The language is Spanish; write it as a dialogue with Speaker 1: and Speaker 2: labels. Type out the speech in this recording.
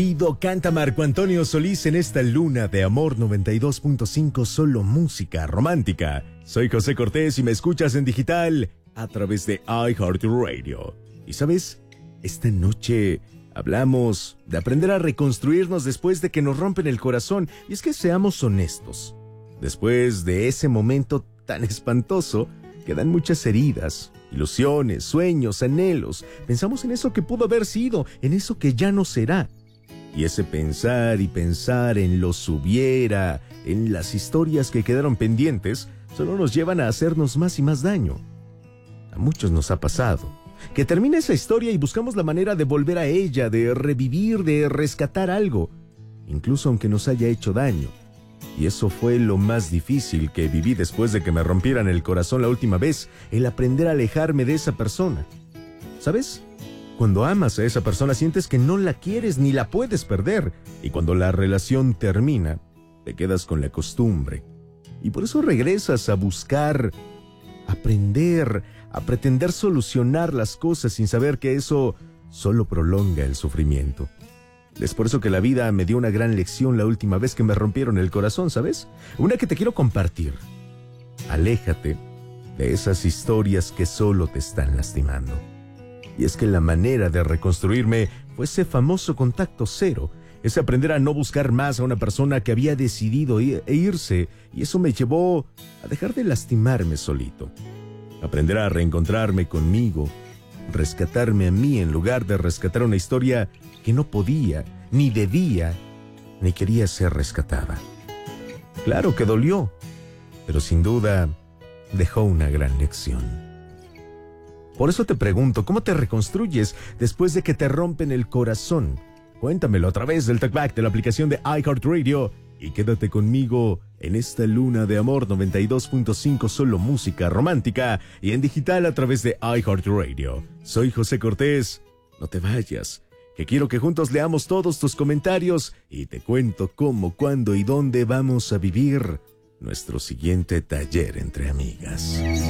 Speaker 1: Canta Marco Antonio Solís en esta luna de amor 92.5, solo música romántica. Soy José Cortés y me escuchas en digital a través de iHeartRadio. Y sabes, esta noche hablamos de aprender a reconstruirnos después de que nos rompen el corazón. Y es que seamos honestos, después de ese momento tan espantoso, quedan muchas heridas, ilusiones, sueños, anhelos. Pensamos en eso que pudo haber sido, en eso que ya no será. Y ese pensar y pensar en los hubiera, en las historias que quedaron pendientes, solo nos llevan a hacernos más y más daño. A muchos nos ha pasado que termina esa historia y buscamos la manera de volver a ella, de revivir, de rescatar algo, incluso aunque nos haya hecho daño. Y eso fue lo más difícil que viví después de que me rompieran el corazón la última vez, el aprender a alejarme de esa persona. ¿Sabes? Cuando amas a esa persona sientes que no la quieres ni la puedes perder. Y cuando la relación termina, te quedas con la costumbre. Y por eso regresas a buscar, aprender, a pretender solucionar las cosas sin saber que eso solo prolonga el sufrimiento. Es por eso que la vida me dio una gran lección la última vez que me rompieron el corazón, ¿sabes? Una que te quiero compartir. Aléjate de esas historias que solo te están lastimando. Y es que la manera de reconstruirme fue ese famoso contacto cero, ese aprender a no buscar más a una persona que había decidido irse, y eso me llevó a dejar de lastimarme solito. Aprender a reencontrarme conmigo, rescatarme a mí en lugar de rescatar una historia que no podía, ni debía, ni quería ser rescatada. Claro que dolió, pero sin duda dejó una gran lección. Por eso te pregunto, ¿cómo te reconstruyes después de que te rompen el corazón? Cuéntamelo a través del TalkBack de la aplicación de iHeartRadio y quédate conmigo en esta luna de amor 92.5, solo música romántica y en digital a través de iHeartRadio. Soy José Cortés, no te vayas, que quiero que juntos leamos todos tus comentarios y te cuento cómo, cuándo y dónde vamos a vivir nuestro siguiente taller entre amigas.